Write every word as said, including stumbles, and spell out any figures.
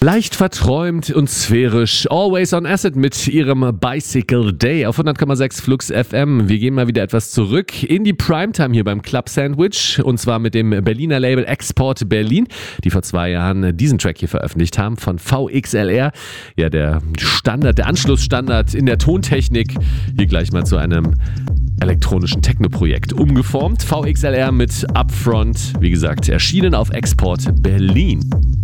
Leicht verträumt und sphärisch. Always on Acid mit ihrem Bicycle Day auf hundert Komma sechs Flux F M. Wir gehen mal wieder etwas zurück in die Primetime hier beim Club Sandwich. Und zwar mit dem Berliner Label Export Berlin, die vor zwei Jahren diesen Track hier veröffentlicht haben von V X L R. Ja, der Standard, der Anschlussstandard in der Tontechnik. Hier gleich mal zu einem elektronischen Techno-Projekt umgeformt. V X L R mit Upfront, wie gesagt, erschienen auf Export Berlin.